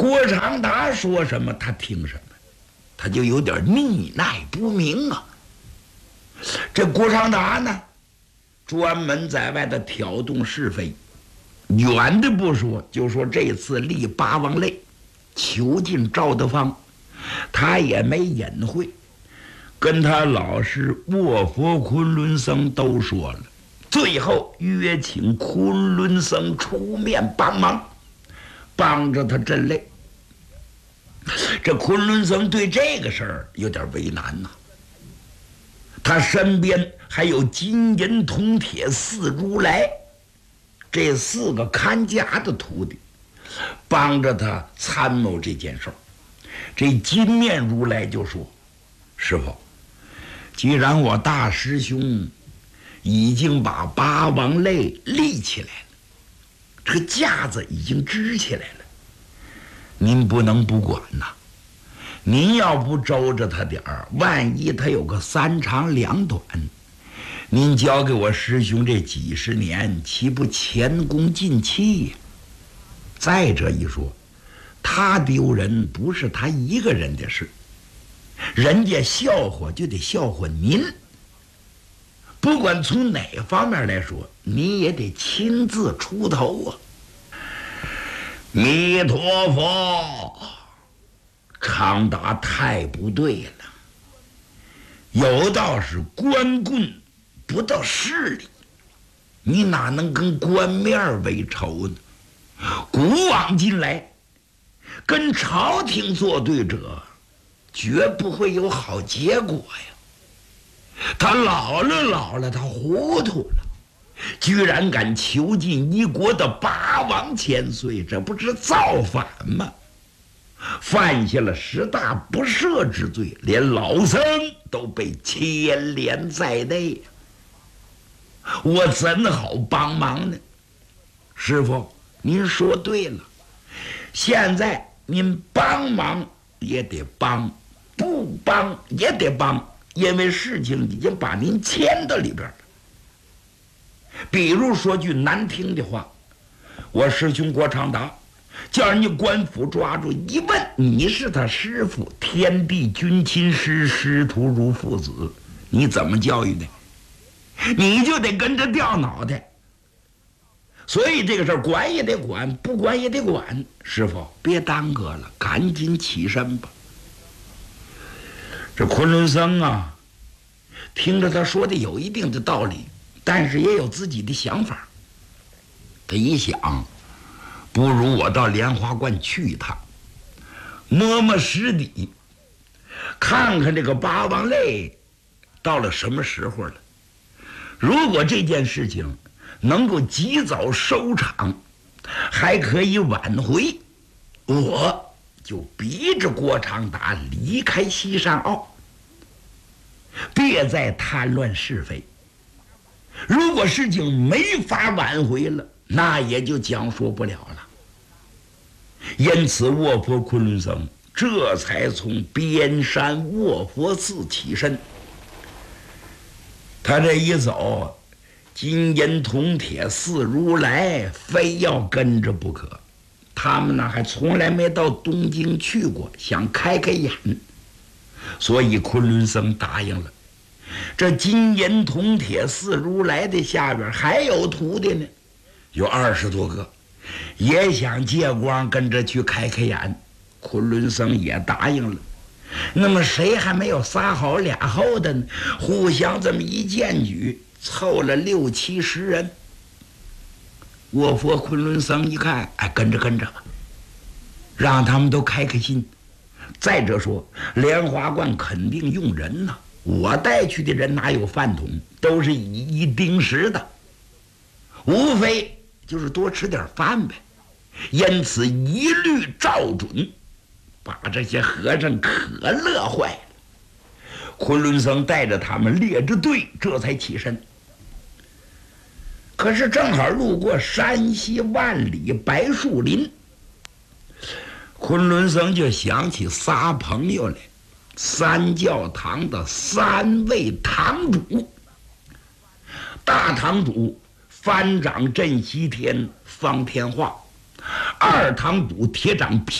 郭长达说什么他听什么，他就有点逆耐不明啊。这郭长达呢，专门在外头挑动是非，远的不说，就说这次立八王类囚禁赵德芳，他也没隐晦，跟他老师卧佛昆仑僧都说了，最后约请昆仑僧出面帮忙，帮着他镇擂。这昆仑僧对这个事儿有点为难呐，他身边还有金银铜铁四如来这4个看家的徒弟，帮着他参谋这件事儿。这金面如来就说：“师父，既然我大师兄已经把八王类立起来了，这个架子已经支起来了，您不能不管呐。您要不周着他点儿，万一他有个3长2短，您教给我师兄这几十年，岂不前功尽弃呀？再者一说，他丢人不是他一个人的事，人家笑话就得笑话您。不管从哪方面来说，你也得亲自出头啊。”弥陀佛，长达太不对了，有道是官棍不到势力，你哪能跟官面为仇呢？古往今来，跟朝廷作对者绝不会有好结果呀。他老了，他糊涂了，居然敢囚禁一国的8王千岁，这不是造反吗？犯下了10大不赦之罪，连老僧都被牵连在内，我怎好帮忙呢？师父，您说对了，现在您帮忙也得帮，不帮也得帮，因为事情已经把您牵到里边了。比如说句难听的话，我师兄郭长达叫人家官府抓住一问，你是他师傅，天地君亲师，师徒如父子，你怎么教育呢？你就得跟着掉脑袋。所以这个事儿管也得管，不管也得管。师傅，别耽搁了，赶紧起身吧。这昆仑僧啊，听着他说的有一定的道理，但是也有自己的想法。他一想，不如我到莲花观去一趟，摸摸实底，看看这个八王类到了什么时候了。如果这件事情能够及早收场，还可以挽回，我就逼着郭长达离开西山坳，别再贪乱是非。如果事情没法挽回了，那也就讲说不了了。因此卧佛昆仑僧这才从边山卧佛寺起身。他这一走，金银铜铁四如来非要跟着不可。他们呢还从来没到东京去过，想开开眼，所以昆仑僧答应了。这金银铜铁四如来的下边还有徒弟呢，有20多个，也想借光跟着去开开眼。昆仑僧也答应了。那么谁还没有仨好俩后的呢？互相这么一荐举，凑了60、70人。卧佛昆仑僧一看，哎，跟着吧，让他们都开开心。再者说，莲花观肯定用人呐，我带去的人哪有饭桶，都是一丁食的，无非就是多吃点饭呗。因此一律照准，把这些和尚可乐坏了。昆仑僧带着他们列着队，这才起身。可是正好路过山西万里白树林，昆仑僧就想起仨朋友来，三教堂的3位堂主。大堂主番长镇西天方天化，二堂主铁掌